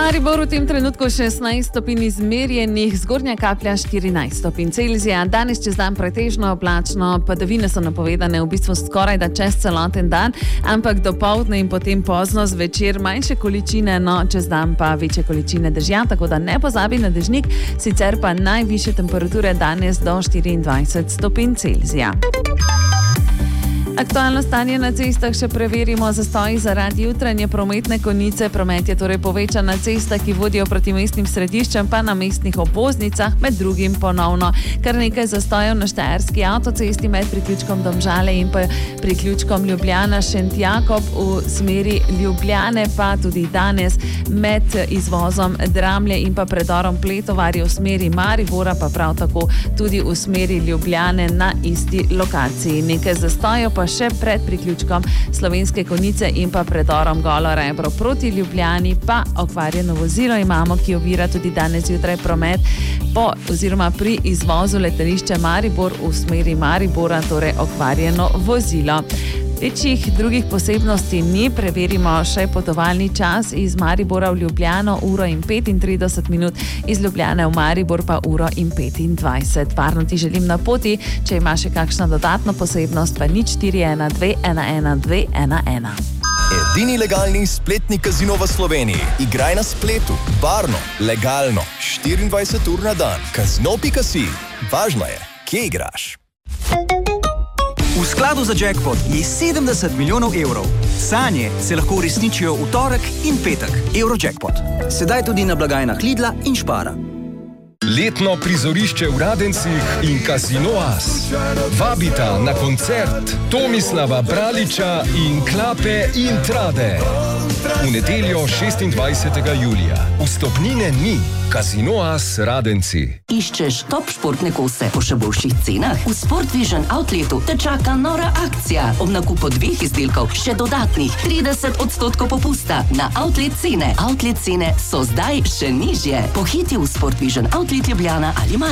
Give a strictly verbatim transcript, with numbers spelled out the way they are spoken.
Mariboru v tem trenutku šestnajst stopinj izmerjenih, zgornja kaplja štirinajst stopinj Celzija. Danes čez dan pretežno oblačno, padavine so napovedane v bistvu skoraj da čez celoten dan, ampak dopoldne in potem pozno zvečer manjše količine, no čez dan pa večje količine dežja, tako da ne pozabi na dežnik, sicer pa najvišje temperature danes do štiriindvajset stopinj Celzija. Aktualno stanje na cestah še preverimo. Zastoji zaradi jutranje prometne konice. Promet je torej povečan na cestah, ki vodijo proti mestnim središčem, pa na mestnih obvoznicah, med drugim ponovno. Kar nekaj zastojev na štajerski avtocesti med priključkom Domžale in pa priključkom Ljubljana-Šentjakob v smeri Ljubljane, pa tudi danes med izvozom Dramlje in pa predorom Pletovarje v smeri Maribora, pa prav tako tudi v smeri Ljubljane na isti lokaciji. Nekaj zastojev pa še pred priključkom Slovenske Konjice in pa predorom Golo Rebro proti Ljubljani, pa okvarjeno vozilo imamo, ki ovira tudi danes jutraj promet po oziroma pri izvozu letališča Maribor v smeri Maribora, torej okvarjeno vozilo. Večjih drugih posebnosti ni, preverimo še potovalni čas iz Maribora v Ljubljano, uro in petintrideset minut, iz Ljubljane v Maribor pa uro in petindvajset. Varno ti želim na poti, če ima še kakšna dodatna posebnost, pa nič štiri ena dve ena ena dve ena ena. Edini legalni spletni kazino v Sloveniji. Igraj na spletu, varno, legalno, štiriindvajset ur na dan. Kazino pika si. Važno je, kje igraš. V skladu za jackpot je sedemdeset milijonov evrov. Sanje se lahko uresničijo v torek in petek. Eurojackpot. Sedaj tudi na blagajnah Lidla in Spara. Letno prizorišče v Radencih in Casino As vabita na koncert Tomislava Braliča in Klape Intrade. V nedeljo šestindvajsetega julija. Vstopnine ni. Casino As Radenci. Iščeš top športne kose po še boljših cenah? V Sport Vision Outletu te čaka nora akcija. Ob nakupu dveh izdelkov še dodatnih trideset odstotkov popusta na outlet cene. Outlet cene so zdaj še nižje. Pohiti v Sport Vision Outlet Ljubljana ali Maribor.